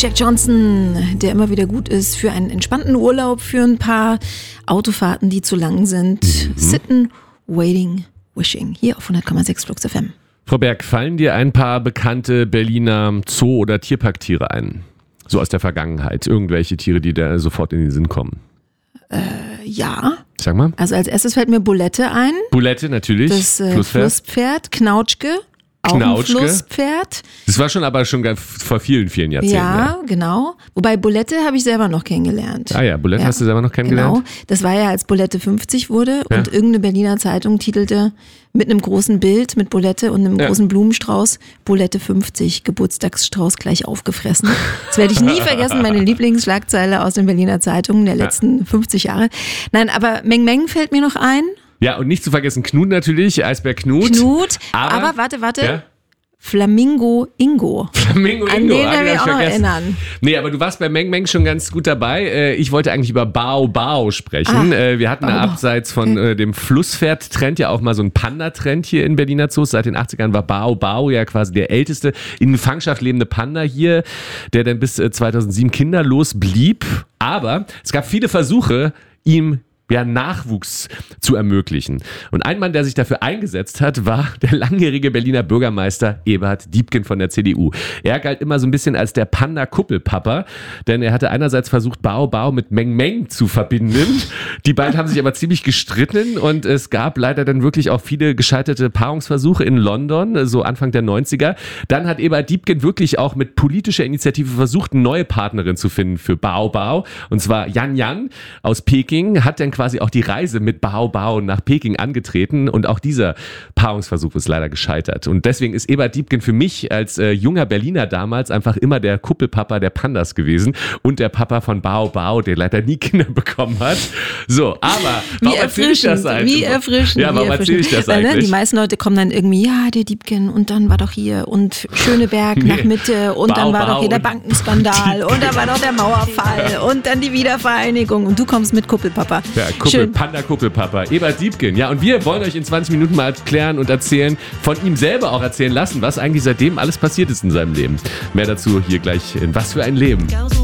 Jack Johnson, der immer wieder gut ist für einen entspannten Urlaub, für ein paar Autofahrten, die zu lang sind. Sitten, Waiting, Wishing. Hier auf 100,6 Flux FM. Frau Berg, fallen dir ein paar bekannte Berliner Zoo- oder Tierparktiere ein? So aus der Vergangenheit. Irgendwelche Tiere, die da sofort in den Sinn kommen. Ja. Sag mal. Also als erstes fällt mir Bulette ein. Bulette natürlich. Das Flusspferd. Knautschke. Auch ein Flusspferd. Das war schon vor vielen, vielen Jahrzehnten. Ja, genau. Wobei Bulette habe ich selber noch kennengelernt. Ah ja, Bulette hast du selber noch kennengelernt? Genau. Das war ja, als Bulette 50 wurde und irgendeine Berliner Zeitung titelte mit einem großen Bild mit Bulette und einem großen Blumenstrauß, Bulette 50, Geburtstagsstrauß gleich aufgefressen. Das werde ich nie vergessen, meine Lieblingsschlagzeile aus den Berliner Zeitungen der letzten 50 Jahre. Nein, aber Meng Meng fällt mir noch ein. Ja, und nicht zu vergessen Knut natürlich, Eisbär Knut. Aber warte. Ja? Flamingo Ingo. An den kann ich mich auch noch erinnern. Nee, aber du warst bei Meng Meng schon ganz gut dabei. Ich wollte eigentlich über Bao Bao sprechen. Wir hatten abseits von dem Flusspferd-Trend ja auch mal so einen Panda-Trend hier in Berliner Zoos. Seit den 80ern war Bao Bao ja quasi der älteste in Gefangenschaft lebende Panda hier, der dann bis 2007 kinderlos blieb. Aber es gab viele Versuche, ihm Nachwuchs zu ermöglichen. Und ein Mann, der sich dafür eingesetzt hat, war der langjährige Berliner Bürgermeister Eberhard Diepgen von der CDU. Er galt immer so ein bisschen als der Panda-Kuppelpapa, denn er hatte einerseits versucht, Bao Bao mit Meng Meng zu verbinden. Die beiden haben sich aber ziemlich gestritten und es gab leider dann wirklich auch viele gescheiterte Paarungsversuche in London, so Anfang der 90er. Dann hat Eberhard Diepgen wirklich auch mit politischer Initiative versucht, eine neue Partnerin zu finden für Bao Bao, und zwar Yan Yan aus Peking, hat dann quasi auch die Reise mit Bao Bao nach Peking angetreten und auch dieser Paarungsversuch ist leider gescheitert. Und deswegen ist Eberhard Diepgen für mich als junger Berliner damals einfach immer der Kuppelpapa der Pandas gewesen und der Papa von Bao Bao, der leider nie Kinder bekommen hat. So, aber warum erzähle ich das eigentlich? Wie erfrischend. Ja, warum erzähle ich das eigentlich? Weil, die meisten Leute kommen dann irgendwie, ja, der Diepgen und dann war doch hier und Schöneberg nach Mitte und dann war doch hier der Bankenskandal und dann war doch der Mauerfall und dann die Wiedervereinigung und du kommst mit Kuppelpapa. Ja, Panda-Kuppelpapa, Eberhard Diepgen. Ja, und wir wollen euch in 20 Minuten mal erklären und erzählen, von ihm selber auch erzählen lassen, was eigentlich seitdem alles passiert ist in seinem Leben. Mehr dazu hier gleich in Was für ein Leben.